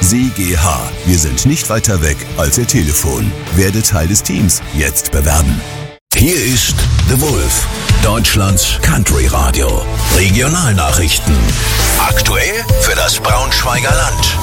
SIGH. Wir sind nicht weiter weg als Ihr Telefon. Werde Teil des Teams. Jetzt bewerben. Hier ist The Wolf, Deutschlands Country Radio. Regionalnachrichten. Aktuell für das Braunschweiger Land.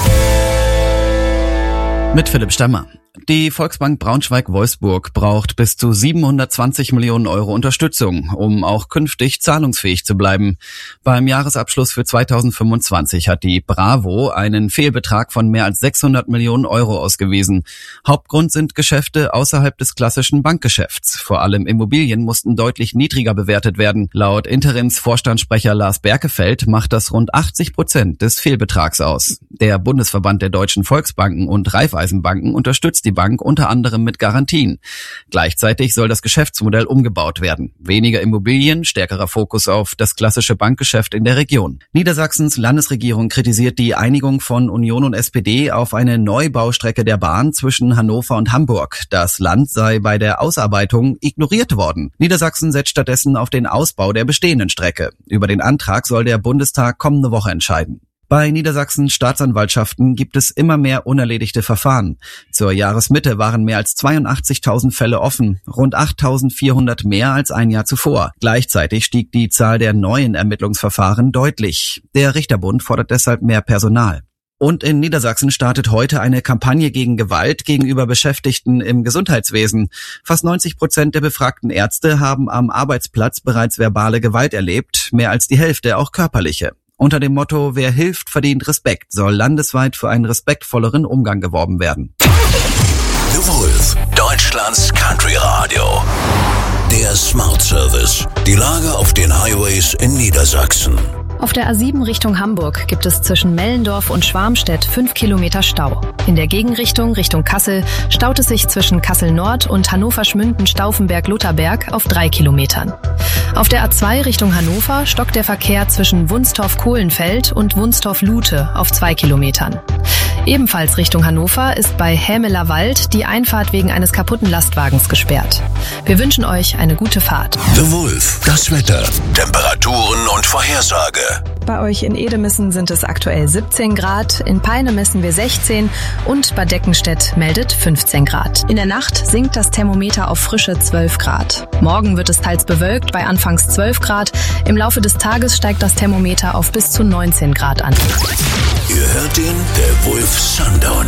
Mit Philipp Stammer. Die Volksbank Braunschweig-Wolfsburg braucht bis zu 720 Millionen Euro Unterstützung, um auch künftig zahlungsfähig zu bleiben. Beim Jahresabschluss für 2025 hat die Bravo einen Fehlbetrag von mehr als 600 Millionen Euro ausgewiesen. Hauptgrund sind Geschäfte außerhalb des klassischen Bankgeschäfts. Vor allem Immobilien mussten deutlich niedriger bewertet werden. Laut Interimsvorstandssprecher Lars Berkefeld macht das rund 80% des Fehlbetrags aus. Der Bundesverband der deutschen Volksbanken und Raiffeisenbanken unterstützt die Bank unter anderem mit Garantien. Gleichzeitig soll das Geschäftsmodell umgebaut werden. Weniger Immobilien, stärkerer Fokus auf das klassische Bankgeschäft in der Region. Niedersachsens Landesregierung kritisiert die Einigung von Union und SPD auf eine Neubaustrecke der Bahn zwischen Hannover und Hamburg. Das Land sei bei der Ausarbeitung ignoriert worden. Niedersachsen setzt stattdessen auf den Ausbau der bestehenden Strecke. Über den Antrag soll der Bundestag kommende Woche entscheiden. Bei Niedersachsens Staatsanwaltschaften gibt es immer mehr unerledigte Verfahren. Zur Jahresmitte waren mehr als 82.000 Fälle offen, rund 8.400 mehr als ein Jahr zuvor. Gleichzeitig stieg die Zahl der neuen Ermittlungsverfahren deutlich. Der Richterbund fordert deshalb mehr Personal. Und in Niedersachsen startet heute eine Kampagne gegen Gewalt gegenüber Beschäftigten im Gesundheitswesen. Fast 90% der befragten Ärzte haben am Arbeitsplatz bereits verbale Gewalt erlebt, mehr als die Hälfte auch körperliche. Unter dem Motto, wer hilft, verdient Respekt, soll landesweit für einen respektvolleren Umgang geworben werden. The Wolf, Deutschlands Country Radio. Der Smart Service. Die Lage auf den Highways in Niedersachsen. Auf der A7 Richtung Hamburg gibt es zwischen Mellendorf und Schwarmstedt 5 Kilometer Stau. In der Gegenrichtung Richtung Kassel staut es sich zwischen Kassel Nord und Hannover-Schmünden-Stauffenberg-Lutherberg auf 3 Kilometern. Auf der A2 Richtung Hannover stockt der Verkehr zwischen Wunstorf-Kohlenfeld und Wunstorf-Lute auf 2 Kilometern. Ebenfalls Richtung Hannover ist bei Hämeler Wald die Einfahrt wegen eines kaputten Lastwagens gesperrt. Wir wünschen euch eine gute Fahrt. The Wolf, das Wetter, Temperaturen und Vorhersage. Bei euch in Edemissen sind es aktuell 17 Grad, in Peine messen wir 16 und Bad Deckenstedt meldet 15 Grad. In der Nacht sinkt das Thermometer auf frische 12 Grad. Morgen wird es teils bewölkt bei anfangs 12 Grad. Im Laufe des Tages steigt das Thermometer auf bis zu 19 Grad an. Ihr hört ihn, der Wolf Sundown.